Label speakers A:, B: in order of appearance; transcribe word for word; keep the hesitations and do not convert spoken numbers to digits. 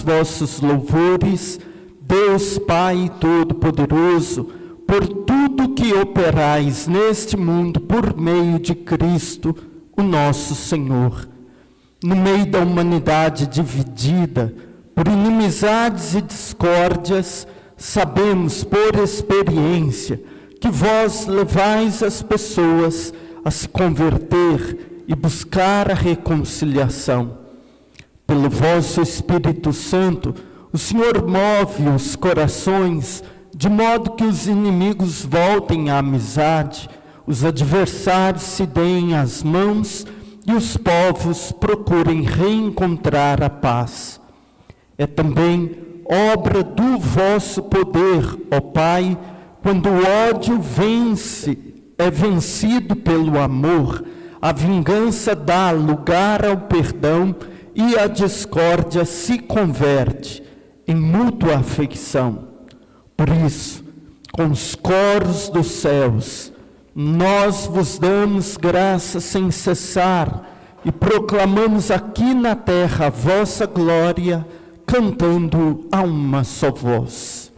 A: vossos louvores, Deus Pai Todo-Poderoso, por tudo que operais neste mundo por meio de Cristo, o nosso Senhor. No meio da humanidade dividida por inimizades e discórdias, sabemos por experiência que vós levais as pessoas a se converter e buscar a reconciliação. Pelo vosso Espírito Santo, o Senhor move os corações de modo que os inimigos voltem à amizade, os adversários se deem as mãos e os povos procurem reencontrar a paz. É também obra do vosso poder, ó Pai, quando o ódio vence, é vencido pelo amor, a vingança dá lugar ao perdão e a discórdia se converte em mútua afeição. Por isso, com os coros dos céus, nós vos damos graça sem cessar e proclamamos aqui na terra a vossa glória, cantando a uma só voz.